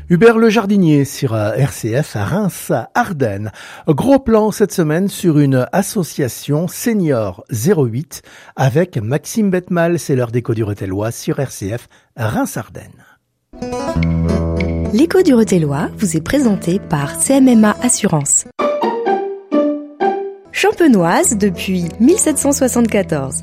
Hubert Le Jardinier sur RCF à Reims-Ardennes. Gros plan cette semaine sur une association Senior 08 avec Maxime Betmal, c'est l'heure d'Écho du Rothellois sur RCF à Reims-Ardennes. L'Écho du Rothellois vous est présenté par CMMA Assurance. Champenoise depuis 1774.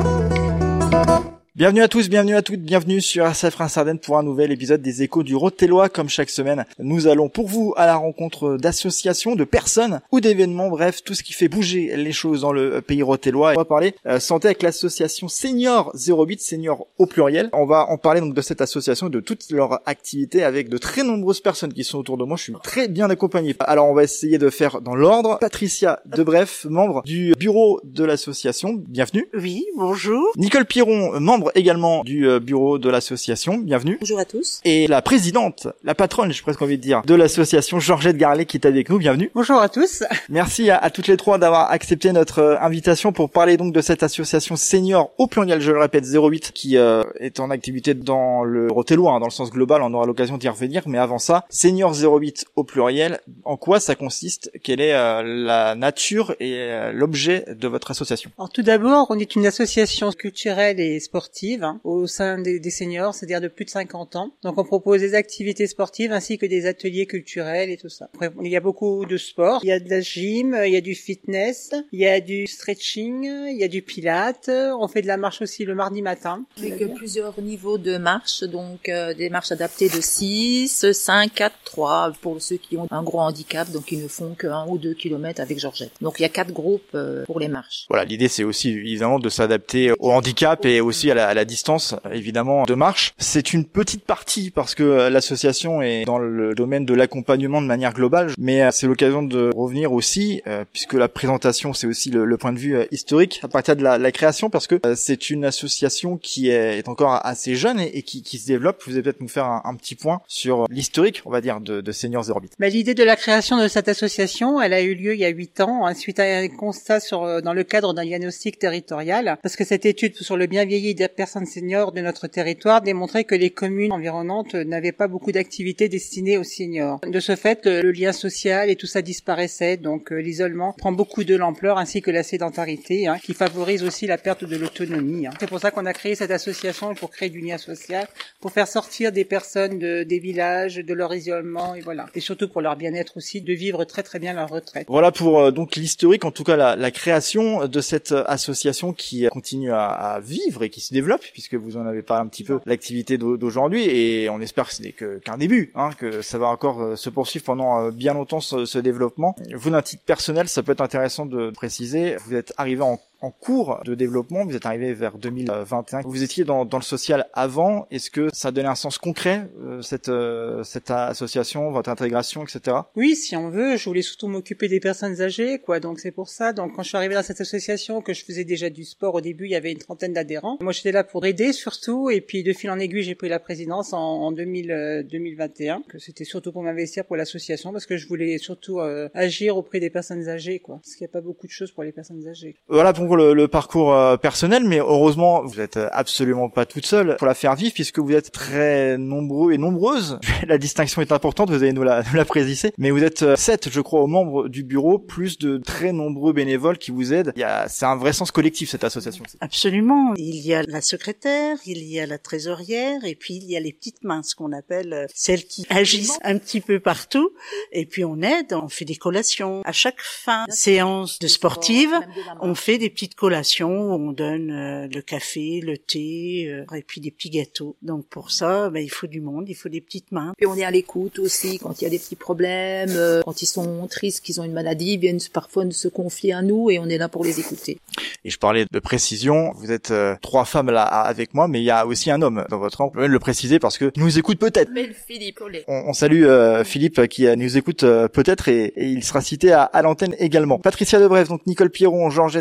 Bienvenue à tous, bienvenue à toutes, bienvenue sur RCF Reims-Ardennes pour un nouvel épisode des Échos du Rothellois. Comme chaque semaine, nous allons pour vous à la rencontre d'associations, de personnes ou d'événements, bref, tout ce qui fait bouger les choses dans le pays rothellois. On va parler santé avec l'association Senior 08, Senior au pluriel. On va en parler donc de cette association et de toutes leurs activités avec de très nombreuses personnes qui sont autour de moi. Je suis très bien accompagné. Alors on va essayer de faire dans l'ordre. Patricia Debref, membre du bureau de l'association, bienvenue. Oui, bonjour. Nicole Piron, membre également du bureau de l'association, bienvenue. Bonjour à tous. Et la présidente, la patronne, j'ai presque envie de dire, de l'association, Georgette Garlet, qui est avec nous, bienvenue. Bonjour à tous. Merci à toutes les trois d'avoir accepté notre invitation pour parler donc de cette association Senior au pluriel, je le répète, 08, qui est en activité dans le Rothellois, dans le sens global, on aura l'occasion d'y revenir, mais avant ça, Senior 08 au pluriel, en quoi ça consiste, quelle est la nature et l'objet de votre association? Alors tout d'abord, on est une association culturelle et sportive au sein des seniors, c'est-à-dire de plus de 50 ans. Donc on propose des activités sportives ainsi que des ateliers culturels et tout ça. Après, il y a beaucoup de sports, il y a de la gym, il y a du fitness, il y a du stretching, il y a du pilates, on fait de la marche aussi le mardi matin. Avec plusieurs niveaux de marche, donc des marches adaptées de 6, 5, 4, 3 pour ceux qui ont un gros handicap, donc ils ne font que 1 ou 2 kilomètres avec Georgette. Donc il y a 4 groupes pour les marches. Voilà, l'idée c'est aussi évidemment de s'adapter au handicap et aussi à la distance évidemment de marche. C'est une petite partie parce que l'association est dans le domaine de l'accompagnement de manière globale, mais c'est l'occasion de revenir aussi puisque la présentation c'est aussi le point de vue historique à partir de la création, parce que c'est une association qui est encore assez jeune et qui se développe. Vous allez peut-être nous faire un petit point sur l'historique, on va dire, de Senior 08. L'idée de la création de cette association, elle a eu lieu il y a 8 ans, suite à un constat dans le cadre d'un diagnostic territorial, parce que cette étude sur le bien vieillir des personnes seniors de notre territoire démontrait que les communes environnantes n'avaient pas beaucoup d'activités destinées aux seniors. De ce fait, le lien social et tout ça disparaissait, donc l'isolement prend beaucoup de l'ampleur, ainsi que la sédentarité, qui favorise aussi la perte de l'autonomie. C'est pour ça qu'on a créé cette association, pour créer du lien social, pour faire sortir des personnes des villages, de leur isolement, et voilà. Et surtout pour leur bien-être aussi, de vivre très très bien leur retraite. Voilà pour donc l'historique, en tout cas la création de cette association qui continue à vivre et qui se développe, puisque vous en avez parlé un petit peu, l'activité d'aujourd'hui, et on espère que ce n'est qu'un début, que ça va encore se poursuivre pendant bien longtemps ce développement. Vous, d'un titre personnel, ça peut être intéressant de préciser, vous êtes arrivé en cours de développement, vous êtes arrivé vers 2021. Vous étiez dans le social avant. Est-ce que ça donnait un sens concret, cette association, votre intégration, etc.? Oui, si on veut. Je voulais surtout m'occuper des personnes âgées, quoi. Donc c'est pour ça. Donc quand je suis arrivé dans cette association, que je faisais déjà du sport au début, il y avait une 30aine d'adhérents. Moi, j'étais là pour aider surtout. Et puis de fil en aiguille, j'ai pris la présidence en 2021. Que c'était surtout pour m'investir pour l'association, parce que je voulais surtout agir auprès des personnes âgées, quoi. Parce qu'il n'y a pas beaucoup de choses pour les personnes âgées. Voilà pour le parcours personnel, mais heureusement vous êtes absolument pas toute seule pour la faire vivre, puisque vous êtes très nombreux et nombreuses. La distinction est importante, vous allez nous la préciser, mais vous êtes 7, je crois, aux membres du bureau, plus de très nombreux bénévoles qui vous aident. C'est un vrai sens collectif, cette association. Absolument. Il y a la secrétaire, il y a la trésorière, et puis il y a les petites mains, ce qu'on appelle celles qui agissent un petit peu partout, et puis on aide, on fait des collations. À chaque fin de séance de sportive, on fait des petites collations où on donne le café, le thé, et puis des petits gâteaux. Donc pour ça, il faut du monde, il faut des petites mains. Et on est à l'écoute aussi quand il y a des petits problèmes, quand ils sont tristes, qu'ils ont une maladie, ils viennent parfois se confier à nous et on est là pour les écouter. Et je parlais de précision, vous êtes 3 femmes là avec moi, mais il y a aussi un homme dans votre rang. On peut même le préciser parce que il nous écoute peut-être. Philippe. On salue Philippe qui nous écoute peut-être et il sera cité à l'antenne également. Patricia Debref, donc Nicole Piron, Georgette Garlet qui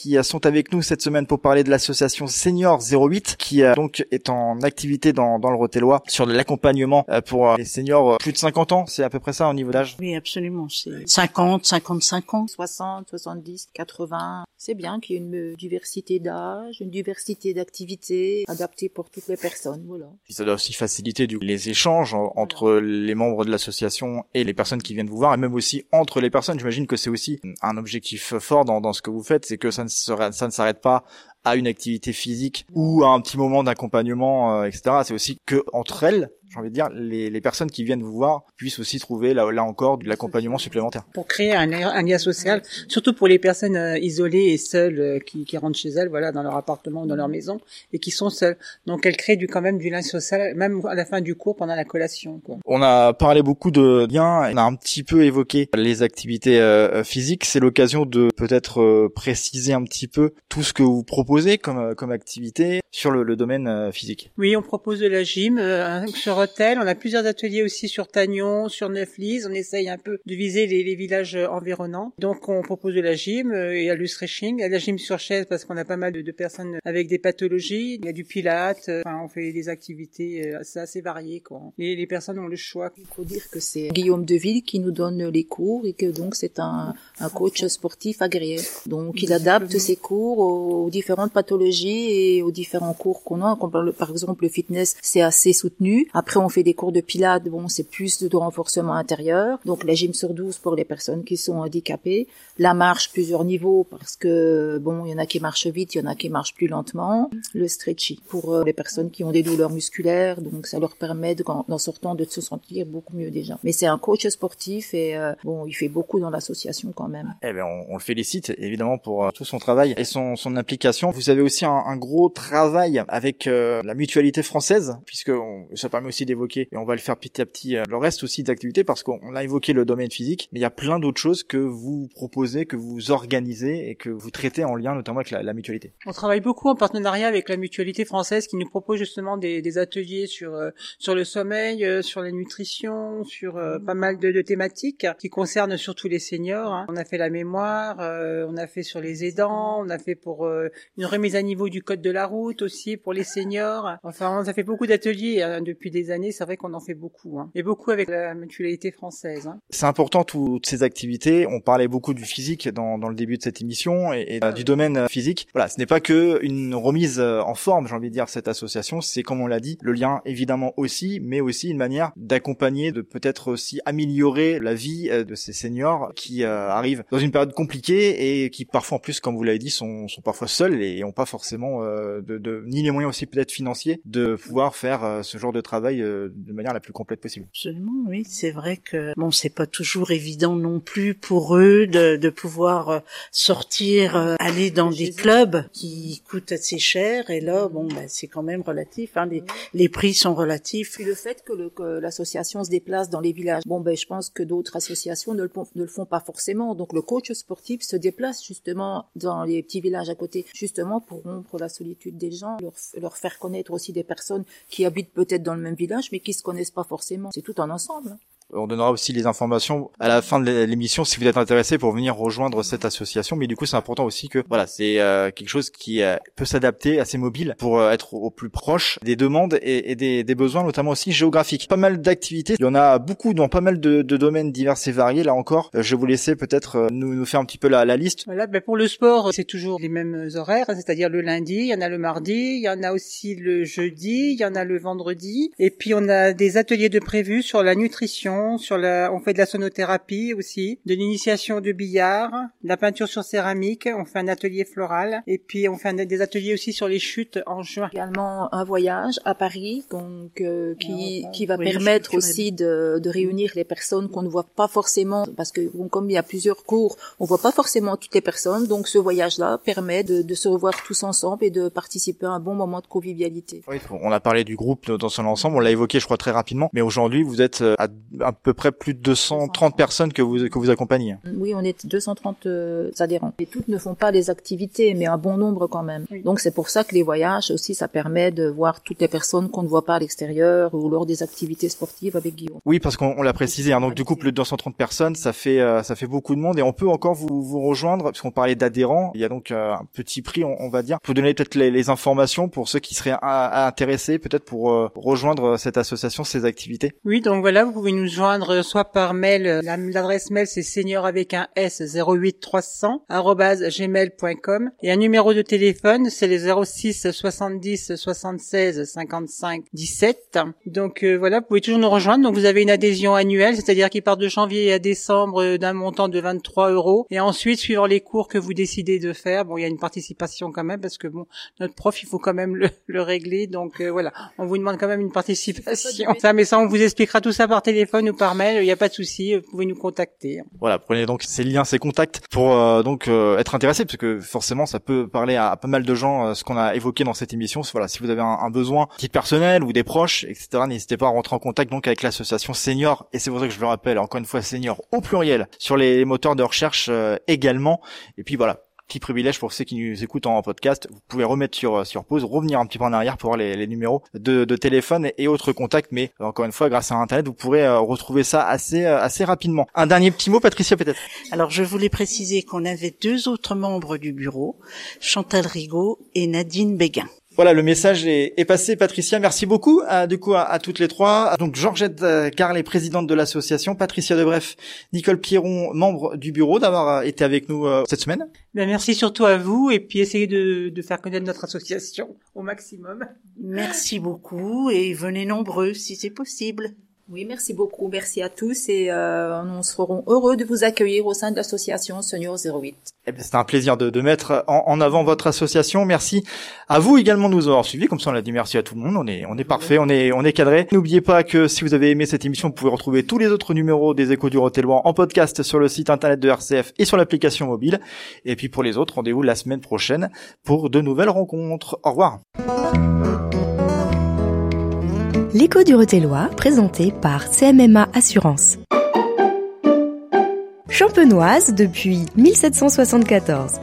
qui sont avec nous cette semaine pour parler de l'association Senior 08 qui donc est en activité dans le Rotellois sur de l'accompagnement pour les seniors plus de 50 ans. C'est à peu près ça au niveau d'âge? Oui, absolument. C'est 50, 55 ans. 60, 70, 80. C'est bien qu'il y ait une diversité d'âge, une diversité d'activités adaptées pour toutes les personnes, voilà. Puis ça doit aussi faciliter les échanges entre les membres de l'association et les personnes qui viennent vous voir, et même aussi entre les personnes. J'imagine que c'est aussi un objectif fort dans ce que vous faites, c'est que ça ne s'arrête pas à une activité physique ou à un petit moment d'accompagnement, etc. C'est aussi que entre elles, j'ai envie de dire, les personnes qui viennent vous voir puissent aussi trouver là encore de l'accompagnement supplémentaire. Pour créer un lien social, surtout pour les personnes isolées et seules qui rentrent chez elles, voilà, dans leur appartement ou dans leur maison et qui sont seules. Donc elles créent quand même du lien social, même à la fin du cours, pendant la collation, quoi. On a parlé beaucoup de liens, on a un petit peu évoqué les activités physiques. C'est l'occasion de peut-être préciser un petit peu tout ce que vous proposez comme activité sur le domaine physique. Oui, on propose de la gym sur Rethel. On a plusieurs ateliers aussi sur Tagnon, sur Neuflise. On essaye un peu de viser les villages environnants. Donc on propose de la gym, il y a le stretching, il y a la gym sur chaise parce qu'on a pas mal de personnes avec des pathologies. Il y a du pilates, on fait des activités assez variées, quoi. Et les personnes ont le choix. Il faut dire que c'est Guillaume Deville qui nous donne les cours et que donc c'est un coach sportif agréé. Donc il adapte ses cours aux différentes pathologies et aux différents cours qu'on a. Par exemple, le fitness, c'est assez soutenu. Après, on fait des cours de pilates, bon, c'est plus de renforcement intérieur. Donc, la gym sur 12 pour les personnes qui sont handicapées. La marche, plusieurs niveaux, parce que, bon, il y en a qui marchent vite, il y en a qui marchent plus lentement. Le stretching pour les personnes qui ont des douleurs musculaires, donc ça leur permet, d'en sortant, de se sentir beaucoup mieux déjà. Mais c'est un coach sportif et, bon, il fait beaucoup dans l'association quand même. Eh ben, on le félicite, évidemment, pour tout son travail et son implication. Vous avez aussi un gros travail avec la mutualité française, puisque ça permet aussi d'évoquer, et on va le faire petit à petit, le reste aussi d'activités, parce qu'on a évoqué le domaine physique, mais il y a plein d'autres choses que vous proposez, que vous organisez et que vous traitez en lien notamment avec la mutualité. On travaille beaucoup en partenariat avec la mutualité française qui nous propose justement des ateliers sur le sommeil, sur la nutrition, sur pas mal de thématiques qui concernent surtout les seniors, hein. On a fait la mémoire, on a fait sur les aidants, on a fait pour une remise à niveau du code de la route aussi pour les seniors. Enfin, on a fait beaucoup d'ateliers depuis des années. C'est vrai qu'on en fait beaucoup, hein. Et beaucoup avec la mutualité française, hein. C'est important toutes ces activités. On parlait beaucoup du physique dans le début de cette émission et du domaine physique. Voilà, ce n'est pas que une remise en forme, j'ai envie de dire, cette association. C'est, comme on l'a dit, le lien évidemment aussi, mais aussi une manière d'accompagner, de peut-être aussi améliorer la vie de ces seniors qui arrivent dans une période compliquée et qui parfois en plus, comme vous l'avez dit, sont parfois seuls et n'ont pas forcément ni les moyens aussi peut-être financiers de pouvoir faire ce genre de travail de manière la plus complète possible. Absolument, oui. C'est vrai que bon, c'est pas toujours évident non plus pour eux de pouvoir sortir, aller dans des clubs qui coûtent assez cher. Et là, bon, c'est quand même relatif, hein. Les prix sont relatifs. Puis le fait que l'association se déplace dans les villages. Bon, je pense que d'autres associations ne le font pas forcément. Donc le coach sportif se déplace justement dans les petits villages à côté, justement pour rompre la solitude des gens, leur faire connaître aussi des personnes qui habitent peut-être dans le même village mais qui se connaissent pas forcément. C'est tout un ensemble. On donnera aussi les informations à la fin de l'émission si vous êtes intéressé pour venir rejoindre cette association. Mais du coup, c'est important aussi que voilà, c'est quelque chose qui peut s'adapter, assez mobile, pour être au plus proche des demandes et des besoins, notamment aussi géographiques. Pas mal d'activités. Il y en a beaucoup dans pas mal de domaines divers et variés. Là encore, je vais vous laisser peut-être nous faire un petit peu la liste. Voilà, pour le sport, c'est toujours les mêmes horaires, c'est-à-dire le lundi, il y en a le mardi, il y en a aussi le jeudi, il y en a le vendredi. Et puis on a des ateliers de prévus sur la nutrition. On fait de la sonothérapie aussi, de l'initiation de billard, de la peinture sur céramique, on fait un atelier floral et puis on fait des ateliers aussi sur les chutes en juin. Également un voyage à Paris donc qui va permettre aussi de réunir les personnes qu'on ne voit pas forcément parce que bon, comme il y a plusieurs cours, on voit pas forcément toutes les personnes, donc ce voyage-là permet de se revoir tous ensemble et de participer à un bon moment de convivialité. Oui, on a parlé du groupe dans son ensemble, on l'a évoqué je crois très rapidement, mais aujourd'hui vous êtes à à peu près plus de 230 personnes que vous accompagnez. Oui, on est 230 adhérents. Et toutes ne font pas les activités, mais un bon nombre quand même. Oui. Donc c'est pour ça que les voyages aussi, ça permet de voir toutes les personnes qu'on ne voit pas à l'extérieur ou lors des activités sportives avec Guillaume. Oui, parce qu'on l'a précisé, hein, donc du coup plus de 230 personnes, ça fait beaucoup de monde, et on peut encore vous rejoindre, parce qu'on parlait d'adhérents. Il y a donc un petit prix, on va dire. Vous donner peut-être les informations pour ceux qui seraient intéressés, peut-être pour rejoindre cette association, ces activités. Oui, donc voilà, vous pouvez nous joindre soit par mail. L'adresse mail c'est senior avec un S 08300 @gmail.com, et un numéro de téléphone c'est les 06 70 76 55 17. Donc voilà, vous pouvez toujours nous rejoindre. Donc vous avez une adhésion annuelle, c'est-à-dire qu'il part de janvier à décembre d'un montant de 23 €. Et ensuite, suivant les cours que vous décidez de faire, bon, il y a une participation quand même, parce que bon, notre prof, il faut quand même le régler. Donc voilà, on vous demande quand même une participation. Mais ça, on vous expliquera tout ça par téléphone ou par mail. Il n'y a pas de souci, vous pouvez nous contacter. Voilà, prenez donc ces liens, ces contacts pour être intéressé, parce que forcément, ça peut parler à pas mal de gens, ce qu'on a évoqué dans cette émission. Voilà, si vous avez un besoin titre personnel ou des proches, etc., n'hésitez pas à rentrer en contact donc avec l'association Senior, et c'est pour ça que je le rappelle encore une fois, Senior au pluriel, sur les moteurs de recherche également. Et puis voilà, petit privilège pour ceux qui nous écoutent en podcast, vous pouvez remettre sur pause, revenir un petit peu en arrière pour voir les numéros de téléphone et autres contacts, mais encore une fois, grâce à Internet, vous pourrez retrouver ça assez rapidement. Un dernier petit mot, Patricia, peut-être. Alors, je voulais préciser qu'on avait 2 autres membres du bureau, Chantal Rigaud et Nadine Béguin. Voilà, le message est passé, Patricia. Merci beaucoup à toutes les trois. Donc Georgette Carlet, présidente de l'association, Patricia Debref, Nicole Pierron, membre du bureau, d'avoir été avec nous cette semaine. Ben merci surtout à vous, et puis essayez de faire connaître notre association au maximum. Merci beaucoup, et venez nombreux si c'est possible. Oui, merci beaucoup. Merci à tous, et nous serons heureux de vous accueillir au sein de l'association Senior 08. Eh bien, c'est un plaisir de mettre en avant votre association. Merci à vous également de nous avoir suivis. Comme ça, on a dit merci à tout le monde. On est parfait, on est cadré. N'oubliez pas que si vous avez aimé cette émission, vous pouvez retrouver tous les autres numéros des Échos du Rotellois en podcast sur le site internet de RCF et sur l'application mobile. Et puis pour les autres, rendez-vous la semaine prochaine pour de nouvelles rencontres. Au revoir. L'écho du Rotellois, présenté par CMMA Assurance. Champenoise depuis 1774.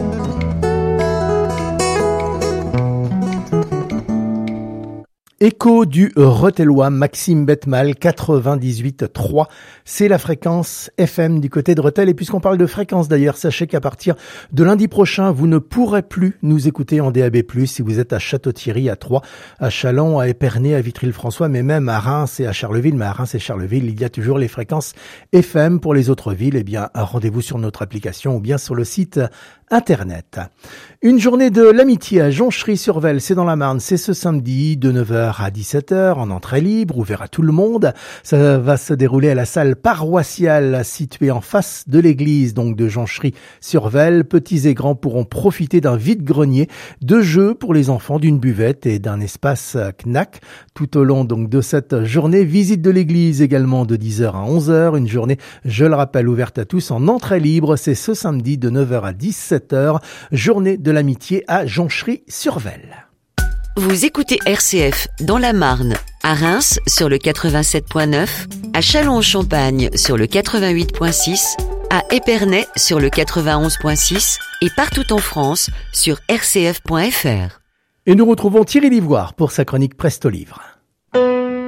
Écho du Rotellois, Maxime Betmal, 98.3. C'est la fréquence FM du côté de Rethel. Et puisqu'on parle de fréquence d'ailleurs, sachez qu'à partir de lundi prochain, vous ne pourrez plus nous écouter en DAB+, si vous êtes à Château-Thierry, à Troyes, à Châlons, à Épernay, à Vitry-le-François, mais même à Reims et à Charleville. Mais à Reims et Charleville, il y a toujours les fréquences FM. Pour les autres villes, eh bien, rendez-vous sur notre application ou bien sur le site Internet. Une journée de l'amitié à Jonchery-sur-Vesle, c'est dans la Marne, c'est ce samedi de 9h à 17h en entrée libre, ouvert à tout le monde. Ça va se dérouler à la salle paroissiale située en face de l'église donc de Jonchery-sur-Vesle. Petits et grands pourront profiter d'un vide-grenier, de jeux pour les enfants, d'une buvette et d'un espace Knack tout au long donc de cette journée. Visite de l'église également de 10h à 11h, une journée, je le rappelle, ouverte à tous en entrée libre. C'est ce samedi de 9h à 17h. Journée de l'amitié à Jonchery-sur-Vesle. Vous écoutez RCF dans la Marne, à Reims sur le 87.9, à Châlons-en-Champagne sur le 88.6, à Épernay sur le 91.6 et partout en France sur rcf.fr. Et nous retrouvons Thierry Livoire pour sa chronique Presto Livre.